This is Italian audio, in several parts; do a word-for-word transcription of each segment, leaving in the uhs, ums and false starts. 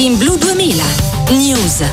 In Blu duemila News.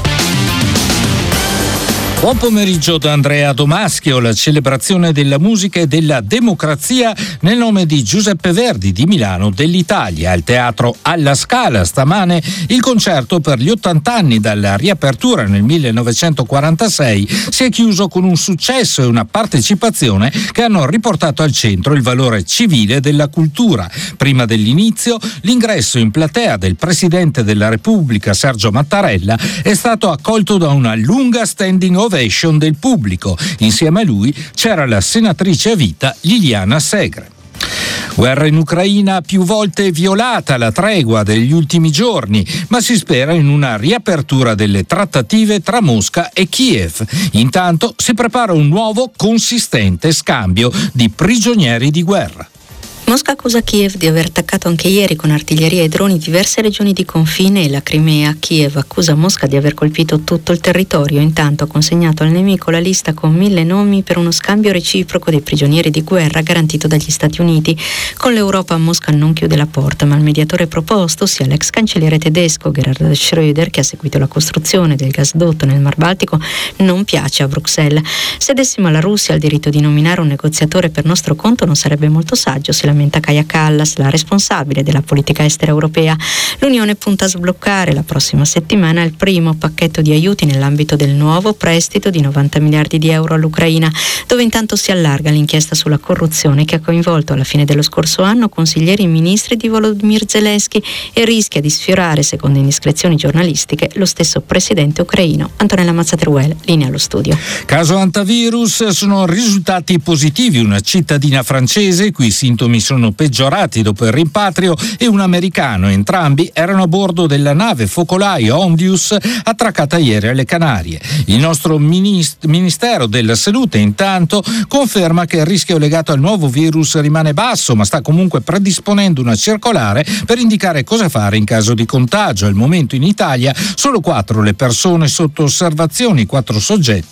Buon pomeriggio da Andrea Domaschio. La celebrazione della musica e della democrazia nel nome di Giuseppe Verdi di Milano dell'Italia. Al Teatro Alla Scala stamane il concerto per gli ottanta anni dalla riapertura nel millenovecentoquarantasei si è chiuso con un successo e una partecipazione che hanno riportato al centro il valore civile della cultura. Prima dell'inizio, l'ingresso in platea del Presidente della Repubblica Sergio Mattarella è stato accolto da una lunga standing ovation del pubblico. Insieme a lui c'era la senatrice a vita Liliana Segre. Guerra in Ucraina, più volte violata la tregua degli ultimi giorni, ma si spera in una riapertura delle trattative tra Mosca e Kiev. Intanto si prepara un nuovo consistente scambio di prigionieri di guerra. Mosca accusa Kiev di aver attaccato anche ieri con artiglieria e droni diverse regioni di confine e la Crimea. Kiev accusa Mosca di aver colpito tutto il territorio. Intanto ha consegnato al nemico la lista con mille nomi per uno scambio reciproco dei prigionieri di guerra garantito dagli Stati Uniti. Con l'Europa Mosca non chiude la porta, ma il mediatore proposto, sia l'ex cancelliere tedesco Gerhard Schröder, che ha seguito la costruzione del gasdotto nel Mar Baltico, non piace a Bruxelles. Se dessimo alla Russia il diritto di nominare un negoziatore per nostro conto non sarebbe molto saggio, si lamenta Kaja Kallas, la responsabile della politica estera europea. L'Unione punta a sbloccare la prossima settimana il primo pacchetto di aiuti nell'ambito del nuovo prestito di novanta miliardi di euro all'Ucraina, dove intanto si allarga l'inchiesta sulla corruzione che ha coinvolto alla fine dello scorso anno consiglieri e ministri di Volodymyr Zelensky e rischia di sfiorare, secondo indiscrezioni giornalistiche, lo stesso presidente ucraino. Antonella Mazzateruel, linea allo studio. Caso antivirus, sono risultati positivi una cittadina francese i cui sintomi sono peggiorati dopo il rimpatrio e un americano. Entrambi erano a bordo della nave focolaio Ondius attraccata ieri alle Canarie. Il nostro minist- Ministero della Salute intanto conferma che il rischio legato al nuovo virus rimane basso, ma sta comunque predisponendo una circolare per indicare cosa fare in caso di contagio. Al momento in Italia solo quattro le persone sotto osservazione, quattro soggetti